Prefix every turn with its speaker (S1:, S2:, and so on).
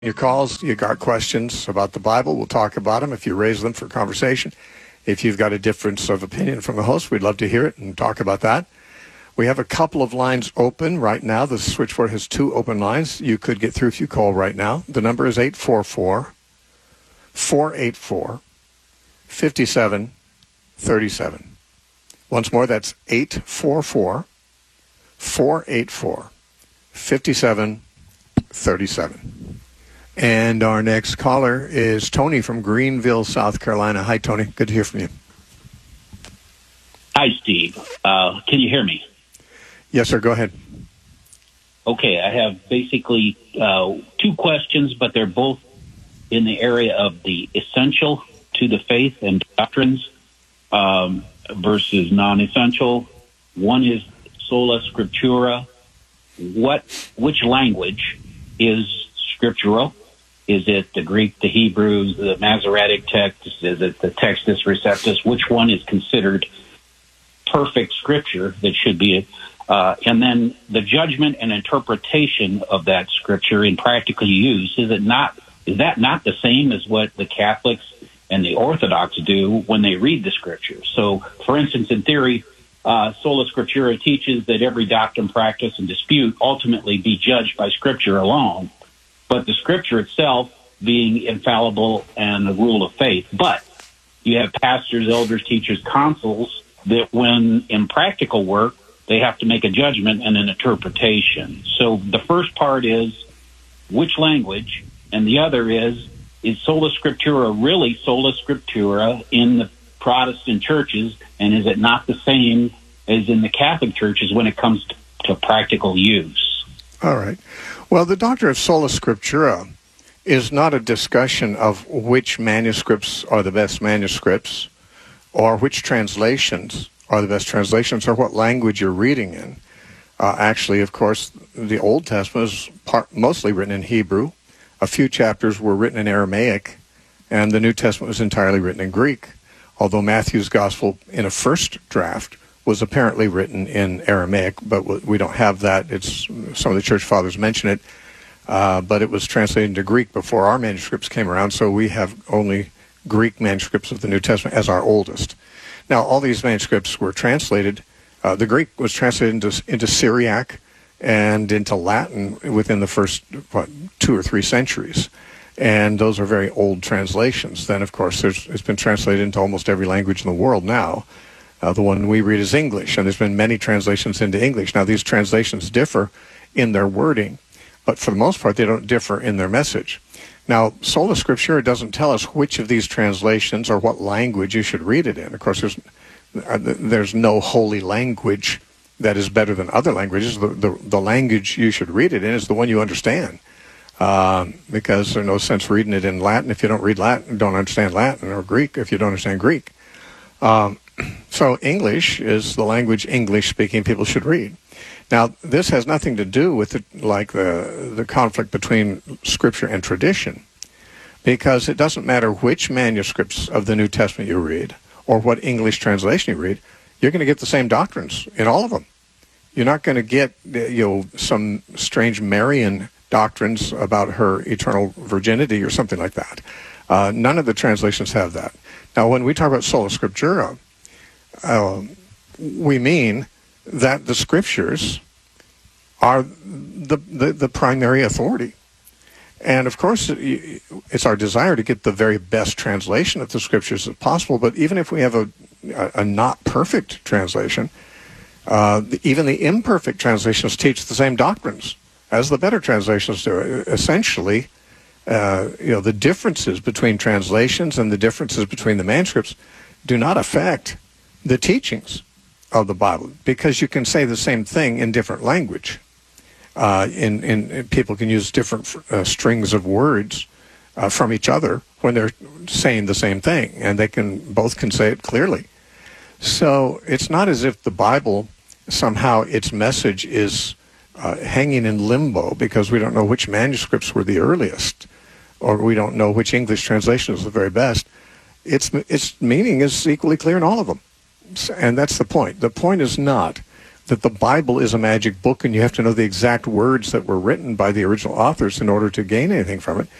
S1: Your calls, you got questions about the Bible, we'll talk about them if you raise them for conversation. If you've got a difference of opinion from the host, we'd love to hear it and talk about that. We have a couple of lines open right now. The switchboard has two open lines. You could get through if you call right now. The number is 844-484-5737. Once more, that's 844-484-5737. And our next caller is Tony from Greenville, South Carolina. Hi, Tony. Good to hear from you.
S2: Hi, Steve. Can you hear me?
S1: Yes, sir. Go ahead.
S2: Okay. I have basically two questions, but they're both in the area of the essential to the faith and doctrines versus non-essential. One is sola scriptura. Which language is scriptural? Is it the Greek, the Hebrew, the Masoretic text? Is it the Textus Receptus? Which one is considered perfect scripture that should be? And then the judgment and interpretation of that scripture in practical use, is that not the same as what the Catholics and the Orthodox do when they read the scripture? So, for instance, in theory, sola scriptura teaches that every doctrine, practice, and dispute ultimately be judged by scripture alone, but the scripture itself being infallible and the rule of faith. But you have pastors, elders, teachers, consuls that when in practical work, they have to make a judgment and an interpretation. So the first part is which language, and the other is sola scriptura really sola scriptura in the Protestant churches, and is it not the same as in the Catholic churches when it comes to practical use?
S1: All right. Well, the doctrine of sola scriptura is not a discussion of which manuscripts are the best manuscripts or which translations are the best translations or what language you're reading in. Actually, of course, the Old Testament is mostly written in Hebrew. A few chapters were written in Aramaic, and the New Testament was entirely written in Greek, although Matthew's Gospel in a first draft was apparently written in Aramaic, but we don't have that. Some of the church fathers mention it, but it was translated into Greek before our manuscripts came around, so we have only Greek manuscripts of the New Testament as our oldest. Now, all these manuscripts were translated. The Greek was translated into Syriac and into Latin within the first 2 or 3 centuries, and those are very old translations. Then, of course, it's been translated into almost every language in the world now. The one we read is English, and there's been many translations into English. Now, these translations differ in their wording, but for the most part, they don't differ in their message. Now, sola scriptura doesn't tell us which of these translations or what language you should read it in. Of course, there's no holy language that is better than other languages. The language you should read it in is the one you understand, because there's no sense reading it in Latin if you don't read Latin, don't understand Latin, or Greek if you don't understand Greek. So English is the language English-speaking people should read. Now, this has nothing to do with the conflict between Scripture and tradition, because it doesn't matter which manuscripts of the New Testament you read or what English translation you read, you're going to get the same doctrines in all of them. You're not going to get some strange Marian doctrines about her eternal virginity or something like that. None of the translations have that. Now, when we talk about sola scriptura, we mean that the scriptures are the primary authority. And of course, it's our desire to get the very best translation of the scriptures as possible, but even if we have a not perfect translation, even the imperfect translations teach the same doctrines as the better translations do. Essentially, the differences between translations and the differences between the manuscripts do not affect the teachings of the Bible, because you can say the same thing in different language. People can use different strings of words from each other when they're saying the same thing, and both can say it clearly. So it's not as if the Bible, somehow its message is hanging in limbo because we don't know which manuscripts were the earliest, or we don't know which English translation is the very best. Its meaning is equally clear in all of them. And that's the point. The point is not that the Bible is a magic book and you have to know the exact words that were written by the original authors in order to gain anything from it.